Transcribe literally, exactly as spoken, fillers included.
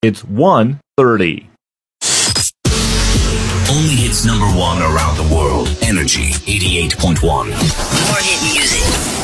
It's one thirty. Only hits number one around the world. Energy eighty-eight point one. More hit music.